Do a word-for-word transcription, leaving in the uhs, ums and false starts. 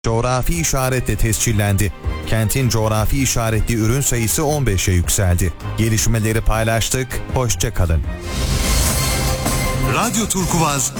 coğrafi işaretle tescillendi. Kentin coğrafi işaretli ürün sayısı on beşe yükseldi. Gelişmeleri paylaştık, hoşça kalın. Radyo Turkuaz